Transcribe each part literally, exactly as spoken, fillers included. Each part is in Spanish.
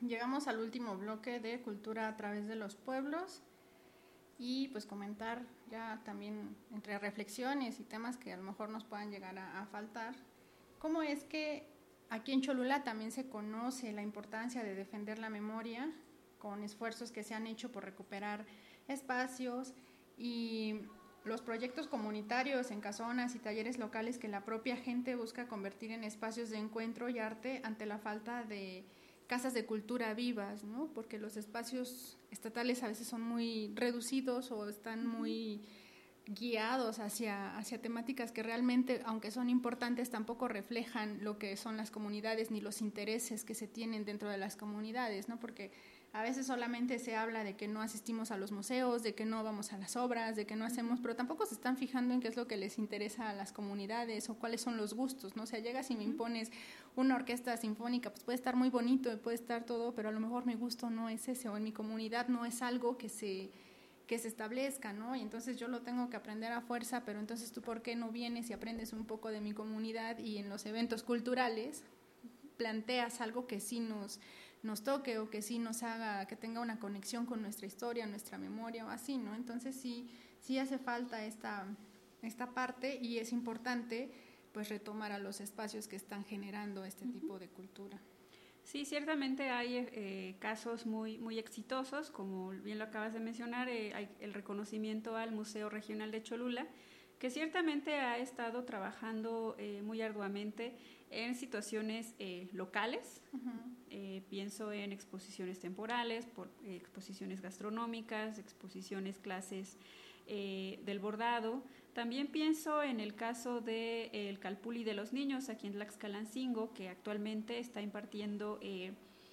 llegamos al último bloque de Cultura a través de los pueblos y pues comentar ya también entre reflexiones y temas que a lo mejor nos puedan llegar a, a faltar, cómo es que aquí en Cholula también se conoce la importancia de defender la memoria con esfuerzos que se han hecho por recuperar espacios y los proyectos comunitarios en casonas y talleres locales que la propia gente busca convertir en espacios de encuentro y arte ante la falta de casas de cultura vivas, ¿no? Porque los espacios estatales a veces son muy reducidos o están muy guiados hacia, hacia temáticas que realmente, aunque son importantes, tampoco reflejan lo que son las comunidades ni los intereses que se tienen dentro de las comunidades, ¿no? Porque a veces solamente se habla de que no asistimos a los museos, de que no vamos a las obras, de que no hacemos, pero tampoco se están fijando en qué es lo que les interesa a las comunidades o cuáles son los gustos, ¿no? O sea, llegas y me impones una orquesta sinfónica, pues puede estar muy bonito, puede estar todo, pero a lo mejor mi gusto no es ese, o en mi comunidad no es algo que se, que se establezca, ¿no? Y entonces yo lo tengo que aprender a fuerza, pero entonces tú, ¿por qué no vienes y aprendes un poco de mi comunidad y en los eventos culturales planteas algo que sí nos... nos toque o que sí nos haga, que tenga una conexión con nuestra historia, nuestra memoria o así, ¿no? Entonces sí, sí hace falta esta, esta parte y es importante pues retomar a los espacios que están generando este tipo de cultura. Sí, ciertamente hay eh, casos muy, muy exitosos, como bien lo acabas de mencionar, eh, hay el reconocimiento al Museo Regional de Cholula, que ciertamente ha estado trabajando eh, muy arduamente en situaciones eh, locales. Uh-huh. Eh, pienso en exposiciones temporales, por, eh, exposiciones gastronómicas, exposiciones, clases eh, del bordado. También pienso en el caso del de, Calpulli de los niños aquí en Tlaxcalancingo, que actualmente está impartiendo eh,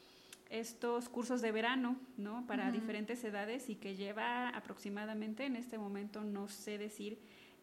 estos cursos de verano, ¿no? Para uh-huh. diferentes edades y que lleva aproximadamente, en este momento no sé decir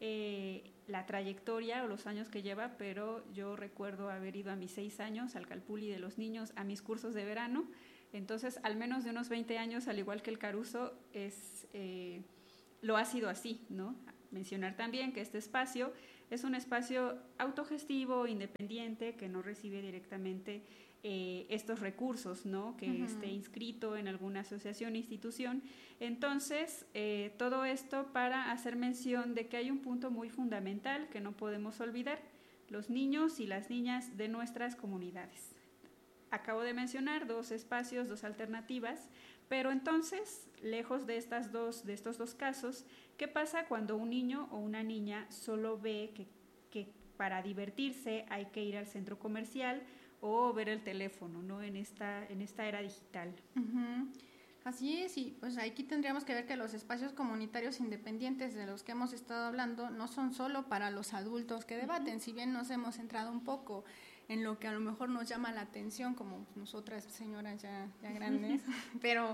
Eh, la trayectoria o los años que lleva, pero yo recuerdo haber ido a mis seis años al Calpulli de los niños a mis cursos de verano, entonces al menos de unos veinte años, al igual que el Caruso, es, eh, lo ha sido así, ¿no? Mencionar también que este espacio es un espacio autogestivo, independiente, que no recibe directamente eh, estos recursos, ¿no? Que uh-huh. esté inscrito en alguna asociación, institución. Entonces, eh, todo esto para hacer mención de que hay un punto muy fundamental que no podemos olvidar: los niños y las niñas de nuestras comunidades. Acabo de mencionar dos espacios, dos alternativas, pero entonces, lejos de, estas dos, de estos dos casos, ¿qué pasa cuando un niño o una niña solo ve que, que para divertirse hay que ir al centro comercial o ver el teléfono, ¿no? En esta, en esta era digital. Uh-huh. Así es, y pues aquí tendríamos que ver que los espacios comunitarios independientes de los que hemos estado hablando no son solo para los adultos que debaten, uh-huh. si bien nos hemos centrado un poco en lo que a lo mejor nos llama la atención, como nosotras señoras ya, ya grandes, pero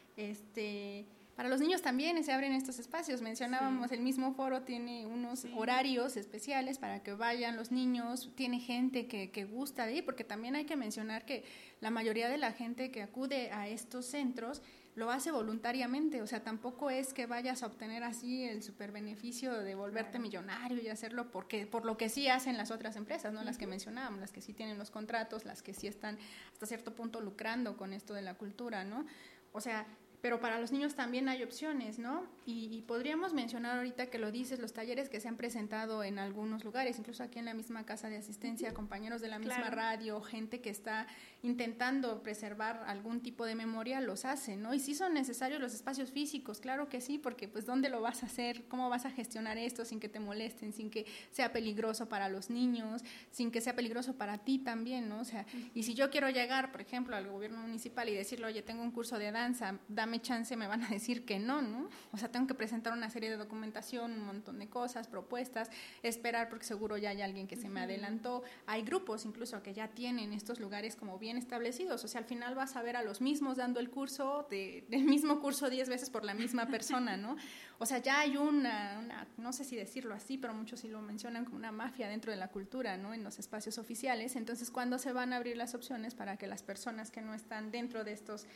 este... para los niños también se abren estos espacios. Mencionábamos, sí. el mismo foro tiene unos sí. horarios especiales para que vayan los niños, tiene gente que, que gusta de ir, porque también hay que mencionar que la mayoría de la gente que acude a estos centros lo hace voluntariamente, o sea, tampoco es que vayas a obtener así el super beneficio de volverte claro. millonario y hacerlo porque por lo que sí hacen las otras empresas, ¿no? Uh-huh. Las que mencionábamos, las que sí tienen los contratos, las que sí están hasta cierto punto lucrando con esto de la cultura, ¿no? O sea, pero para los niños también hay opciones, ¿no? Y, y podríamos mencionar ahorita que lo dices, los talleres que se han presentado en algunos lugares, incluso aquí en la misma casa de asistencia, compañeros de la misma claro. radio, gente que está intentando preservar algún tipo de memoria, los hace, ¿no? Y sí son necesarios los espacios físicos, claro que sí, porque pues ¿dónde lo vas a hacer? ¿Cómo vas a gestionar esto sin que te molesten, sin que sea peligroso para los niños, sin que sea peligroso para ti también, ¿no? O sea, y si yo quiero llegar, por ejemplo, al gobierno municipal y decirle, oye, tengo un curso de danza, dame chance, me van a decir que no, ¿no? O sea, tengo que presentar una serie de documentación, un montón de cosas, propuestas, esperar porque seguro ya hay alguien que se me adelantó. Hay grupos incluso que ya tienen estos lugares como bien establecidos, o sea, al final vas a ver a los mismos dando el curso, de, del mismo curso diez veces por la misma persona, ¿no? O sea, ya hay una, una, no sé si decirlo así, pero muchos sí lo mencionan como una mafia dentro de la cultura, ¿no? En los espacios oficiales. Entonces, ¿cuándo se van a abrir las opciones para que las personas que no están dentro de estos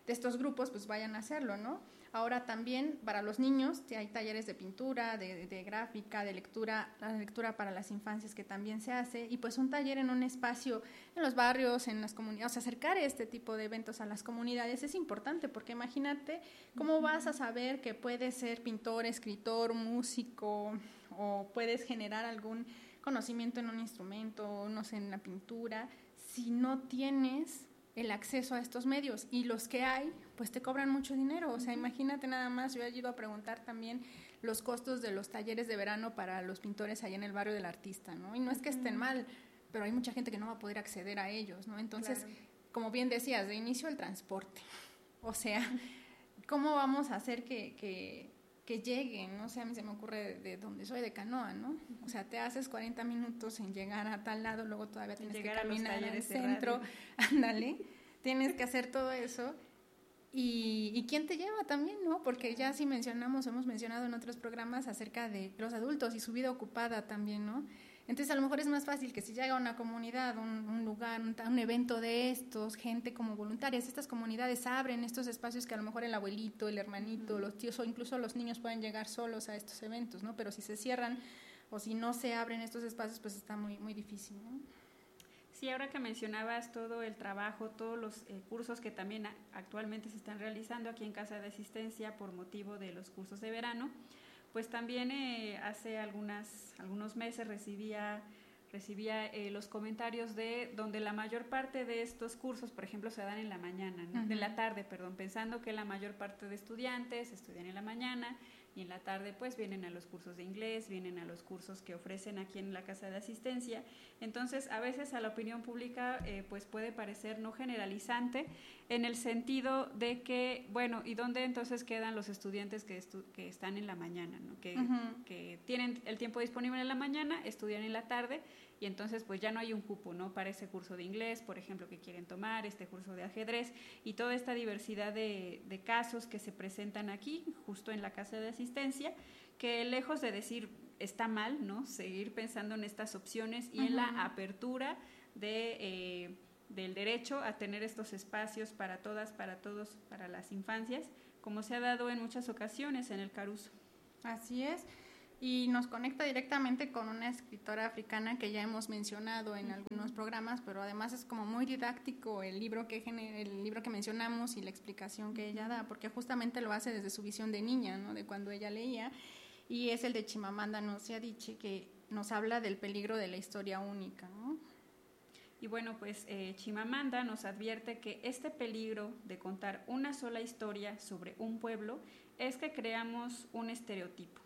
de estos grupos pues vayan a hacerlo, ¿no? Ahora también para los niños hay talleres de pintura, de, de gráfica, de lectura, la lectura para las infancias que también se hace, y pues un taller en un espacio en los barrios, en las comunidades, o sea, acercar este tipo de eventos a las comunidades es importante, porque imagínate cómo uh-huh. vas a saber que puedes ser pintor, escritor, músico, o puedes generar algún conocimiento en un instrumento, no sé, en la pintura, si no tienes el acceso a estos medios, y los que hay pues te cobran mucho dinero, o sea, uh-huh. imagínate nada más. Yo he ido a preguntar también los costos de los talleres de verano para los pintores allá en el barrio del Artista, ¿no? Y no es que estén uh-huh. mal, pero hay mucha gente que no va a poder acceder a ellos, ¿no? Entonces, claro. como bien decías, de inicio el transporte, o sea, ¿cómo vamos a hacer que, que, que lleguen? No sé, a mí se me ocurre de, de donde soy, de Canoa, ¿no? O sea, te haces cuarenta minutos en llegar a tal lado, luego todavía tienes que caminar al centro, ándale, tienes que hacer todo eso. Y, y quién te lleva también, ¿no? Porque ya sí mencionamos, hemos mencionado en otros programas acerca de los adultos y su vida ocupada también, ¿no? Entonces a lo mejor es más fácil que si llega una comunidad, un, un lugar, un, un evento de estos, gente como voluntarias, estas comunidades abren estos espacios que a lo mejor el abuelito, el hermanito, uh-huh. los tíos o incluso los niños pueden llegar solos a estos eventos, ¿no? Pero si se cierran o si no se abren estos espacios, pues está muy, muy difícil, ¿no? Sí, ahora que mencionabas todo el trabajo, todos los eh, cursos que también a, actualmente se están realizando aquí en Casa de Asistencia por motivo de los cursos de verano, pues también eh, hace algunas, algunos meses recibía, recibía eh, los comentarios de donde la mayor parte de estos cursos, por ejemplo, se dan en la mañana, ¿no? Uh-huh. De la tarde, perdón, pensando que la mayor parte de estudiantes estudian en la mañana, y en la tarde pues vienen a los cursos de inglés, vienen a los cursos que ofrecen aquí en la Casa de Asistencia. Entonces a veces a la opinión pública eh, pues puede parecer no generalizante, en el sentido de que, bueno, ¿y dónde entonces quedan los estudiantes que, estu- que están en la mañana, ¿no? que, uh-huh. que tienen el tiempo disponible en la mañana, estudian en la tarde, y entonces pues ya no hay un cupo, ¿no? Para ese curso de inglés, por ejemplo, que quieren tomar, este curso de ajedrez, y toda esta diversidad de, de casos que se presentan aquí, justo en la Casa de Asistencia, que lejos de decir está mal, ¿no? Seguir pensando en estas opciones y uh-huh. en la apertura de, eh, del derecho a tener estos espacios para todas, para todos, para las infancias, como se ha dado en muchas ocasiones en el Caruso. Así es. Y nos conecta directamente con una escritora africana que ya hemos mencionado en algunos programas, pero además es como muy didáctico el libro que el libro que mencionamos y la explicación que ella da, porque justamente lo hace desde su visión de niña, ¿no? De cuando ella leía, y es el de Chimamanda Ngozi Adichie, que nos habla del peligro de la historia única, ¿no? Y bueno, pues eh, Chimamanda nos advierte que este peligro de contar una sola historia sobre un pueblo es que creamos un estereotipo.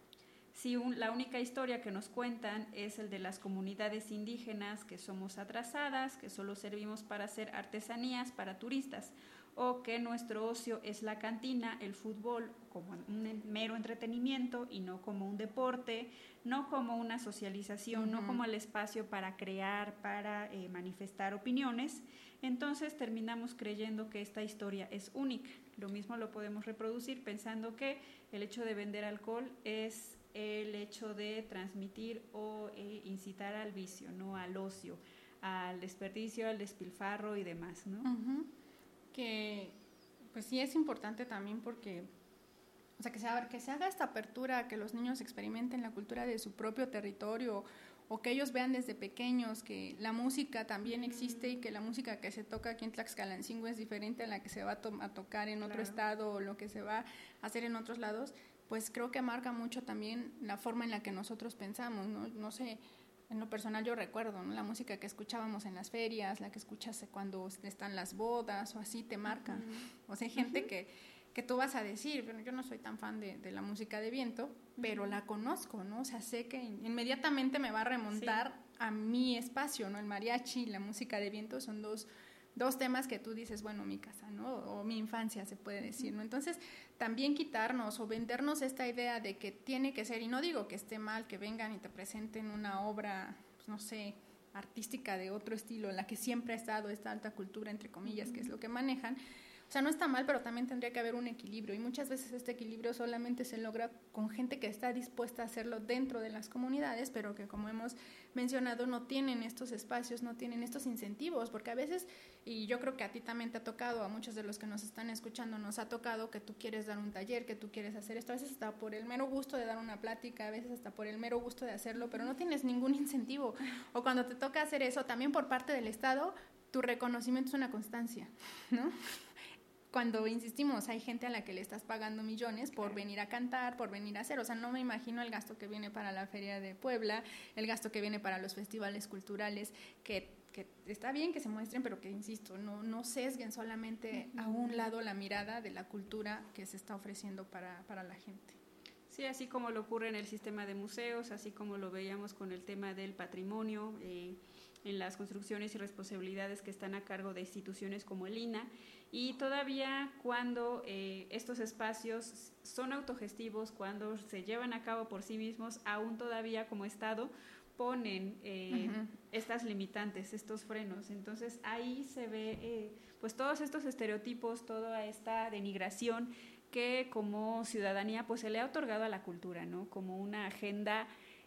Si un, la única historia que nos cuentan es el de las comunidades indígenas, que somos atrasadas, que solo servimos para hacer artesanías para turistas, o que nuestro ocio es la cantina, el fútbol, como un mero entretenimiento y no como un deporte, no como una socialización, uh-huh. no como el espacio para crear, para eh, manifestar opiniones, entonces terminamos creyendo que esta historia es única. Lo mismo lo podemos reproducir pensando que el hecho de vender alcohol es el hecho de transmitir o eh, incitar al vicio, ¿no? Al ocio, al desperdicio, al despilfarro y demás, ¿no? Uh-huh. Que pues sí es importante también porque, o sea, que se, haga, que se haga esta apertura, que los niños experimenten la cultura de su propio territorio, o que ellos vean desde pequeños que la música también existe y que la música que se toca aquí en Tlaxcalancingo es diferente a la que se va a, to- a tocar en otro claro. estado o lo que se va a hacer en otros lados. Pues creo que marca mucho también la forma en la que nosotros pensamos, ¿no? No sé, en lo personal yo recuerdo, ¿no? La música que escuchábamos en las ferias, la que escuchas cuando están las bodas o así, te marca. Uh-huh. O sea, hay gente uh-huh. que, que tú vas a decir, bueno, yo no soy tan fan de, de la música de viento, uh-huh. pero la conozco, ¿no? O sea, sé que inmediatamente me va a remontar sí. a mi espacio, ¿no? El mariachi y la música de viento son dos... dos temas que tú dices, bueno, mi casa, ¿no? O mi infancia, se puede decir, ¿no? Entonces, también quitarnos o vendernos esta idea de que tiene que ser, y no digo que esté mal que vengan y te presenten una obra, pues, no sé, artística de otro estilo, en la que siempre ha estado esta alta cultura, entre comillas, uh-huh. que es lo que manejan. O sea, no está mal, pero también tendría que haber un equilibrio, y muchas veces este equilibrio solamente se logra con gente que está dispuesta a hacerlo dentro de las comunidades, pero que, como hemos mencionado, no tienen estos espacios, no tienen estos incentivos, porque a veces, y yo creo que a ti también te ha tocado, a muchos de los que nos están escuchando nos ha tocado, que tú quieres dar un taller, que tú quieres hacer esto, a veces hasta por el mero gusto de dar una plática, a veces hasta por el mero gusto de hacerlo, pero no tienes ningún incentivo, o cuando te toca hacer eso, también por parte del Estado, tu reconocimiento es una constancia, ¿no? Cuando insistimos, hay gente a la que le estás pagando millones por venir a cantar, por venir a hacer, o sea, no me imagino el gasto que viene para la Feria de Puebla, el gasto que viene para los festivales culturales, que, que está bien que se muestren, pero que, insisto, no, no sesguen solamente a un lado la mirada de la cultura que se está ofreciendo para, para la gente. Sí, así como lo ocurre en el sistema de museos, así como lo veíamos con el tema del patrimonio, eh, en las construcciones y responsabilidades que están a cargo de instituciones como el I N A, y todavía cuando eh, estos espacios son autogestivos, cuando se llevan a cabo por sí mismos, aún todavía como Estado ponen eh, uh-huh. estas limitantes, estos frenos. Entonces ahí se ve eh, pues todos estos estereotipos, toda esta denigración que como ciudadanía pues se le ha otorgado a la cultura, ¿no? Como una agenda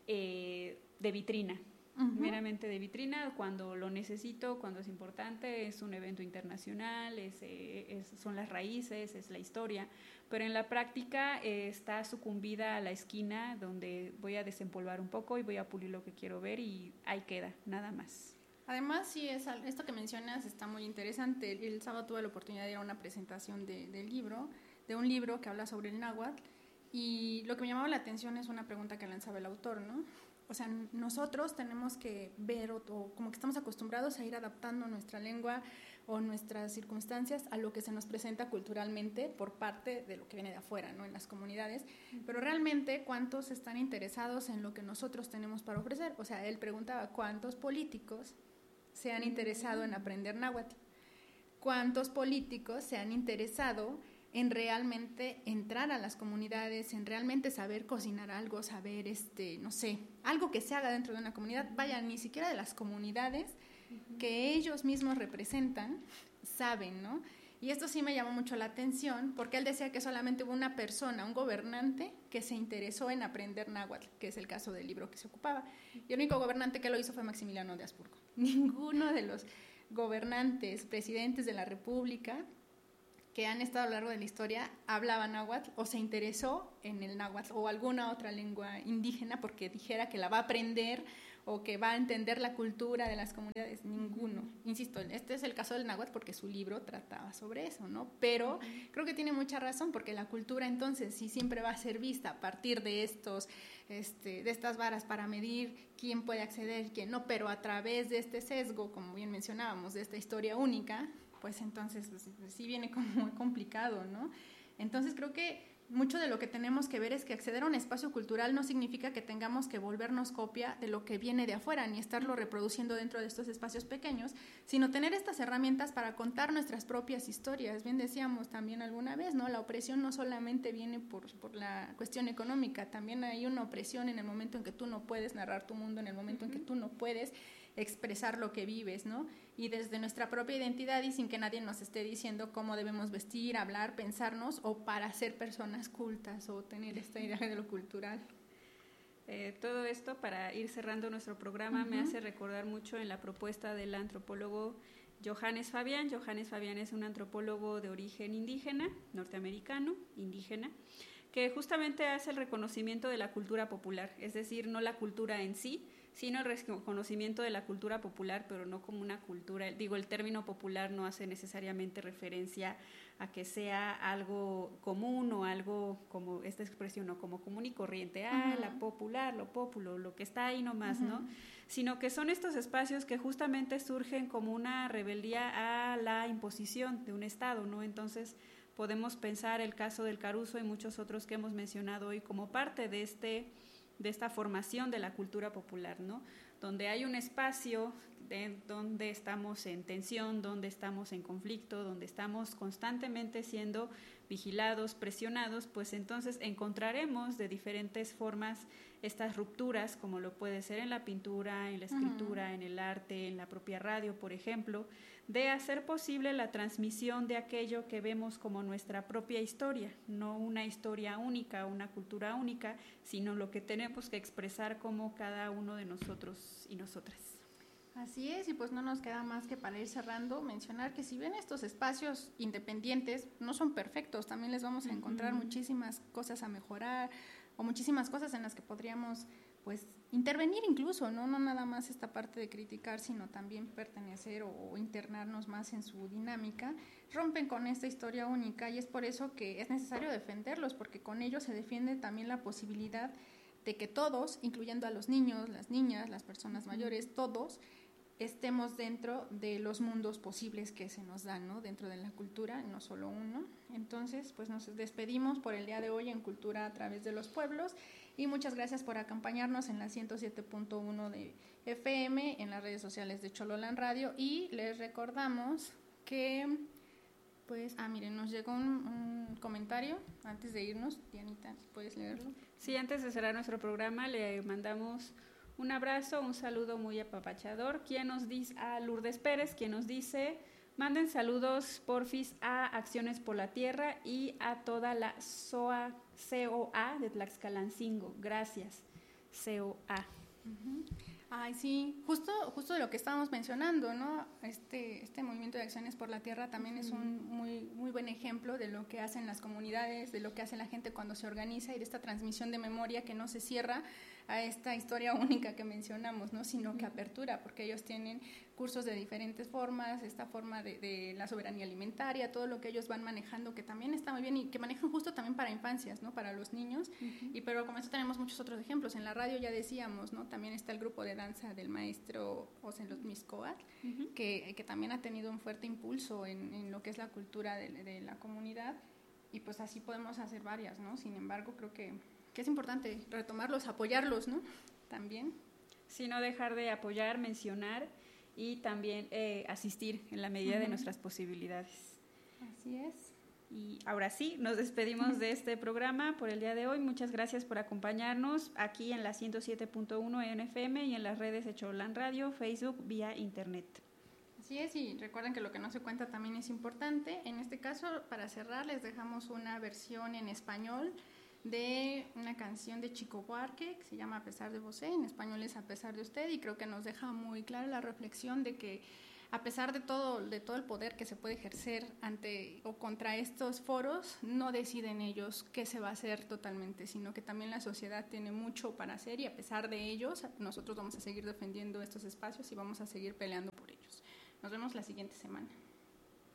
eh, de vitrina. Uh-huh. Meramente de vitrina, cuando lo necesito, cuando es importante, es un evento internacional, es, es, son las raíces, es la historia, pero en la práctica eh, está sucumbida a la esquina donde voy a desempolvar un poco y voy a pulir lo que quiero ver y ahí queda, nada más. Además, sí, es, esto que mencionas está muy interesante. El, el sábado tuve la oportunidad de ir a una presentación de, del libro, de un libro que habla sobre el náhuatl, y lo que me llamaba la atención es una pregunta que lanzaba el autor, ¿no? O sea, nosotros tenemos que ver, o, o como que estamos acostumbrados a ir adaptando nuestra lengua o nuestras circunstancias a lo que se nos presenta culturalmente por parte de lo que viene de afuera, ¿no? En las comunidades, pero realmente, ¿cuántos están interesados en lo que nosotros tenemos para ofrecer? O sea, él preguntaba, ¿cuántos políticos se han interesado en aprender náhuatl? ¿Cuántos políticos se han interesado en realmente entrar a las comunidades, en realmente saber cocinar algo, saber, este, no sé, algo que se haga dentro de una comunidad? Vaya, ni siquiera de las comunidades uh-huh. que ellos mismos representan, saben, ¿no? Y esto sí me llamó mucho la atención, porque él decía que solamente hubo una persona, un gobernante, que se interesó en aprender náhuatl, que es el caso del libro que se ocupaba. Y el único gobernante que lo hizo fue Maximiliano de Habsburgo. Ninguno de los gobernantes, presidentes de la República, que han estado a lo largo de la historia, hablaba náhuatl o se interesó en el náhuatl o alguna otra lengua indígena porque dijera que la va a aprender o que va a entender la cultura de las comunidades. Ninguno. Insisto, este es el caso del náhuatl porque su libro trataba sobre eso, ¿no? Pero uh-huh. creo que tiene mucha razón, porque la cultura entonces sí siempre va a ser vista a partir de estos, este, de estas varas para medir quién puede acceder, quién no, pero a través de este sesgo, como bien mencionábamos, de esta historia única, pues entonces pues, sí viene como muy complicado, ¿no? Entonces creo que mucho de lo que tenemos que ver es que acceder a un espacio cultural no significa que tengamos que volvernos copia de lo que viene de afuera, ni estarlo reproduciendo dentro de estos espacios pequeños, sino tener estas herramientas para contar nuestras propias historias. Bien decíamos también alguna vez, ¿no? La opresión no solamente viene por, por la cuestión económica, también hay una opresión en el momento en que tú no puedes narrar tu mundo, en el momento uh-huh. en que tú no puedes expresar lo que vives, ¿no? Y desde nuestra propia identidad y sin que nadie nos esté diciendo cómo debemos vestir, hablar, pensarnos, o para ser personas cultas o tener esta idea de lo cultural. Eh, todo esto, para ir cerrando nuestro programa, uh-huh. me hace recordar mucho en la propuesta del antropólogo Johannes Fabian. Johannes Fabian es un antropólogo de origen indígena, norteamericano, indígena, que justamente hace el reconocimiento de la cultura popular, es decir, no la cultura en sí, sino el reconocimiento de la cultura popular, pero no como una cultura. Digo, el término popular no hace necesariamente referencia a que sea algo común o algo como esta expresión, ¿no? Como común y corriente, ah, uh-huh. la popular, lo populo, lo que está ahí nomás, uh-huh. ¿no? Sino que son estos espacios que justamente surgen como una rebeldía a la imposición de un Estado, ¿no? Entonces podemos pensar el caso del Caruso y muchos otros que hemos mencionado hoy como parte de este de esta formación de la cultura popular, ¿no? Donde hay un espacio de donde estamos en tensión, donde estamos en conflicto, donde estamos constantemente siendo vigilados, presionados, pues entonces encontraremos de diferentes formas estas rupturas, como lo puede ser en la pintura, en la escritura, uh-huh. en el arte, en la propia radio, por ejemplo, de hacer posible la transmisión de aquello que vemos como nuestra propia historia, no una historia única, una cultura única, sino lo que tenemos que expresar como cada uno de nosotros y nosotras. Así es, y pues no nos queda más que para ir cerrando mencionar que si bien estos espacios independientes no son perfectos, también les vamos a encontrar uh-huh. muchísimas cosas a mejorar o muchísimas cosas en las que podríamos pues intervenir incluso, ¿no? No nada más esta parte de criticar, sino también pertenecer o, o internarnos más en su dinámica. Rompen con esta historia única y es por eso que es necesario defenderlos, porque con ellos se defiende también la posibilidad de que todos, incluyendo a los niños, las niñas, las personas mayores, todos estemos dentro de los mundos posibles que se nos dan, ¿no? Dentro de la cultura, no solo uno. Entonces, pues nos despedimos por el día de hoy en Cultura a través de los pueblos y muchas gracias por acompañarnos en la ciento siete punto uno de F M, en las redes sociales de Chololán Radio, y les recordamos que, pues, ah, miren, nos llegó un, un comentario antes de irnos. Dianita, ¿puedes leerlo? Sí, antes de cerrar nuestro programa le mandamos un abrazo, un saludo muy apapachador. Quien nos dice a Lourdes Pérez, quien nos dice: manden saludos porfis a Acciones por la Tierra y a toda la C O A, C O A de Tlaxcalancingo. Gracias, C O A. Uh-huh. Ay, sí, justo, justo de lo que estábamos mencionando, ¿no? Este, este movimiento de Acciones por la Tierra también uh-huh. es un muy, muy buen ejemplo de lo que hacen las comunidades, de lo que hace la gente cuando se organiza y de esta transmisión de memoria que no se cierra a esta historia única que mencionamos, ¿no? Sino que apertura, porque ellos tienen cursos de diferentes formas, esta forma de, de la soberanía alimentaria, todo lo que ellos van manejando, que también está muy bien y que manejan justo también para infancias, ¿no? Para los niños, uh-huh. y pero como esto tenemos muchos otros ejemplos. En la radio ya decíamos, ¿no? También está el grupo de danza del maestro José Miscoat, uh-huh. que, que también ha tenido un fuerte impulso en, en lo que es la cultura de, de la comunidad, y pues así podemos hacer varias, ¿no? Sin embargo, creo que que es importante retomarlos, apoyarlos, ¿no? También. Sí, no dejar de apoyar, mencionar y también eh, asistir en la medida uh-huh. de nuestras posibilidades. Así es. Y ahora sí, nos despedimos uh-huh. de este programa por el día de hoy. Muchas gracias por acompañarnos aquí en la ciento siete punto uno en F M y en las redes de Chololán Radio, Facebook, vía Internet. Así es, y recuerden que lo que no se cuenta también es importante. En este caso, para cerrar, les dejamos una versión en español de una canción de Chico Buarque que se llama A pesar de vosé, en español es A pesar de usted, y creo que nos deja muy clara la reflexión de que a pesar de todo, de todo el poder que se puede ejercer ante o contra estos foros, no deciden ellos qué se va a hacer totalmente, sino que también la sociedad tiene mucho para hacer y a pesar de ellos, nosotros vamos a seguir defendiendo estos espacios y vamos a seguir peleando por ellos. Nos vemos la siguiente semana.